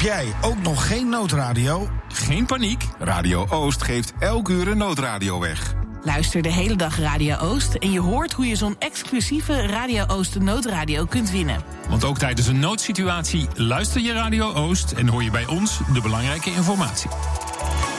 Heb jij ook nog geen noodradio? Geen paniek, Radio Oost geeft elk uur een noodradio weg. Luister de hele dag Radio Oost en je hoort hoe je zo'n exclusieve Radio Oost noodradio kunt winnen. Want ook tijdens een noodsituatie luister je Radio Oost en hoor je bij ons de belangrijke informatie.